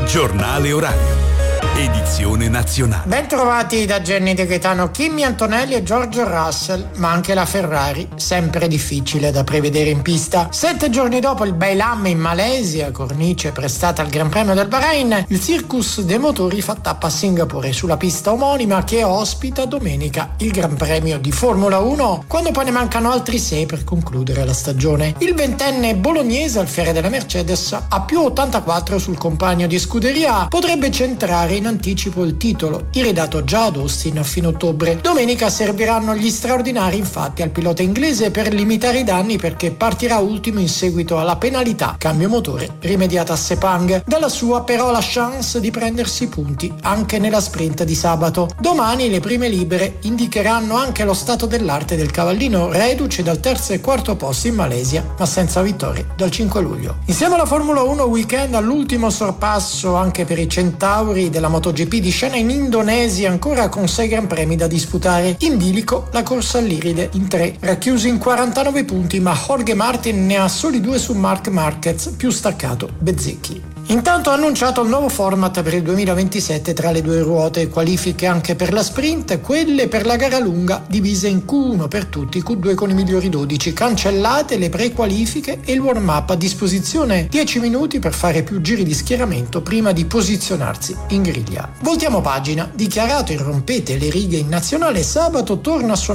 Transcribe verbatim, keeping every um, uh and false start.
Giornale orario. Edizione nazionale. Ben trovati da Jenny De Gaetano, Kimi Antonelli e George Russell, ma anche la Ferrari, sempre difficile da prevedere in pista. Sette giorni dopo il Bailam in Malesia, cornice prestata al Gran Premio del Bahrain, il Circus dei motori fa tappa a Singapore sulla pista omonima che ospita domenica il Gran Premio di Formula uno, quando poi ne mancano altri sei per concludere la stagione. Il ventenne bolognese, alfiere della Mercedes, a più ottantaquattro sul compagno di scuderia, potrebbe centrare in anticipo il titolo, iridato già ad Austin a fine ottobre. Domenica serviranno gli straordinari infatti al pilota inglese per limitare i danni, perché partirà ultimo in seguito alla penalità cambio motore rimediata a Sepang. Dalla sua però la chance di prendersi punti anche nella sprint di sabato. Domani le prime libere indicheranno anche lo stato dell'arte del cavallino, reduce dal terzo e quarto posto in Malesia ma senza vittorie dal cinque luglio. Insieme alla Formula uno weekend all'ultimo sorpasso anche per i centauri della MotoGP di scena in Indonesia, ancora con sei gran premi da disputare. In bilico la corsa all'Iride in tre, racchiusi in quarantanove punti, ma Jorge Martin ne ha soli due su Marc Marquez, più staccato Bezzecchi. Intanto ha annunciato il nuovo format per il duemilaventisette tra le due ruote, qualifiche anche per la sprint, quelle per la gara lunga divise in Q uno per tutti, Q due con i migliori dodici, cancellate le pre-qualifiche e il warm-up, a disposizione dieci minuti per fare più giri di schieramento prima di posizionarsi in griglia. Voltiamo pagina, dichiarato irrompete le righe in nazionale, sabato torna a suonare